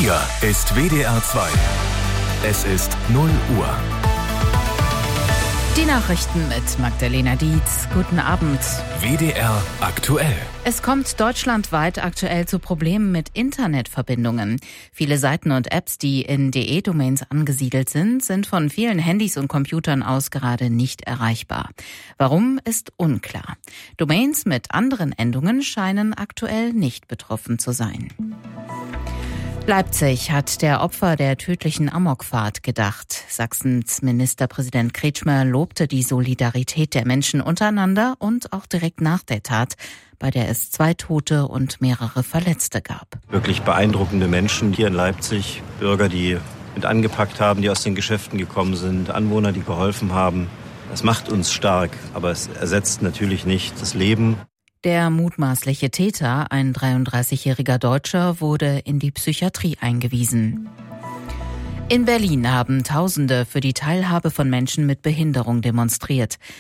Hier ist WDR 2. Es ist 0 Uhr. Die Nachrichten mit Magdalena Dietz. Guten Abend. WDR aktuell. Es kommt deutschlandweit aktuell zu Problemen mit Internetverbindungen. Viele Seiten und Apps, die in DE-Domains angesiedelt sind von vielen Handys und Computern aus gerade nicht erreichbar. Warum, ist unklar. Domains mit anderen Endungen scheinen aktuell nicht betroffen zu sein. Leipzig hat der Opfer der tödlichen Amokfahrt gedacht. Sachsens Ministerpräsident Kretschmer lobte die Solidarität der Menschen untereinander und auch direkt nach der Tat, bei der es 2 Tote und mehrere Verletzte gab. Wirklich beeindruckende Menschen hier in Leipzig, Bürger, die mit angepackt haben, die aus den Geschäften gekommen sind, Anwohner, die geholfen haben. Das macht uns stark, aber es ersetzt natürlich nicht das Leben. Der mutmaßliche Täter, ein 33-jähriger Deutscher, wurde in die Psychiatrie eingewiesen. In Berlin haben Tausende für die Teilhabe von Menschen mit Behinderung demonstriert.